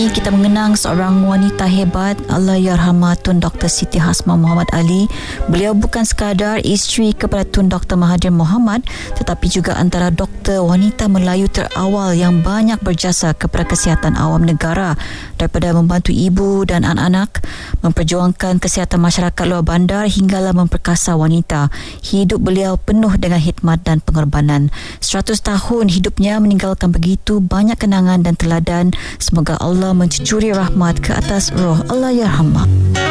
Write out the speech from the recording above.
Kita mengenang seorang wanita hebat, Allahyarhamah Tun Dr. Siti Hasmah Muhammad Ali. Beliau bukan sekadar isteri kepada Tun Dr. Mahathir Mohamad, tetapi juga antara doktor wanita Melayu terawal yang banyak berjasa kepada kesihatan awam negara, daripada membantu ibu dan anak-anak, memperjuangkan kesihatan masyarakat luar bandar hinggalah memperkasa wanita. Hidup beliau penuh dengan khidmat dan pengorbanan. 100 tahun hidupnya meninggalkan begitu banyak kenangan dan teladan. Semoga Allah mencucuri rahmat ke atas roh Allahyarhamah.